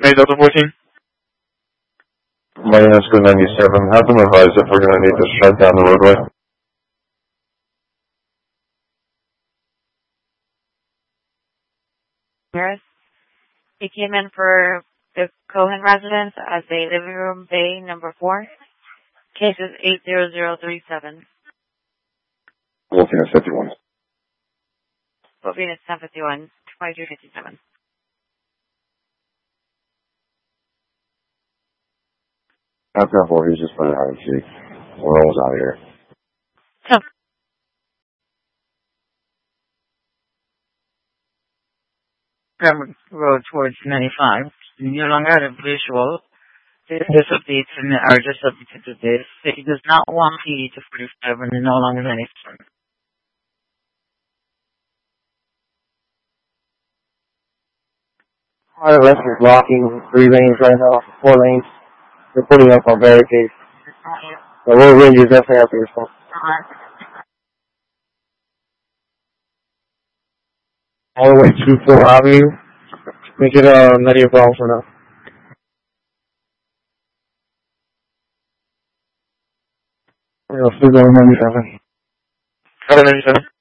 May Delta 14. Minus 297. Have them advise if we're going to need to shut down the roadway. Yes. He came in for the Cohen residence as a living room bay number 4. Case is 80037. Wolfenus 51. Wolfenus 1051, 2257. After 4, he's just playing hide and seek. We're almost out of here. Pembroke Road towards 95. You no longer have a visual. This updates are just updated to this. It does not want P to 47 and no longer 97. The rest is blocking 3 lanes right now, 4 lanes. They're putting up on barricades. The road rangers definitely have to respond. All the way to 4th Avenue. Make it not your problem for now. Still going 97. Got 97.